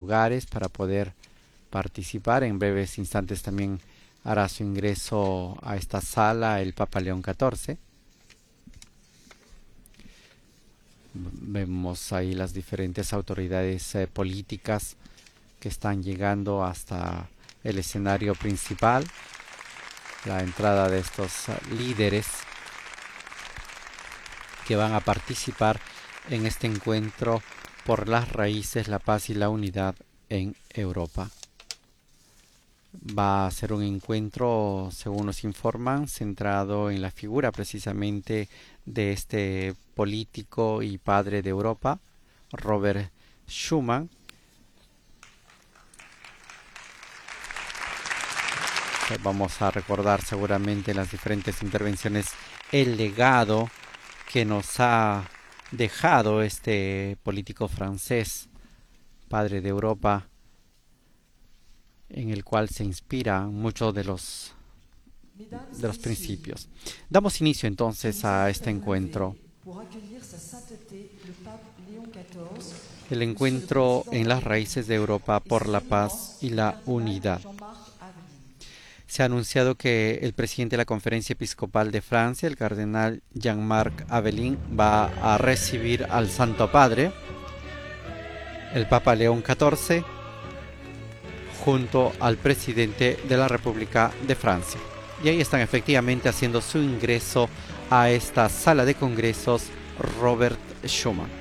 lugares para poder participar. En breves instantes también hará su ingreso a esta sala el Papa León XIV. Vemos ahí las diferentes autoridades políticas que están llegando hasta el escenario principal. La entrada de estos líderes que van a participar en este encuentro por las raíces, la paz y la unidad en Europa. Va a ser un encuentro, según nos informan, centrado en la figura precisamente de este político y padre de Europa, Robert Schuman. Vamos a recordar seguramente en las diferentes intervenciones el legado que nos ha dejado este político francés, padre de Europa, en el cual se inspiran muchos de los principios. Damos inicio entonces a este encuentro. El encuentro en las raíces de Europa por la paz y la unidad. Se ha anunciado que el presidente de la Conferencia Episcopal de Francia, el cardenal Jean-Marc Aveline, va a recibir al Santo Padre, el Papa León XIV, junto al presidente de la República de Francia. Y ahí están efectivamente haciendo su ingreso a esta sala de congresos Robert Schuman.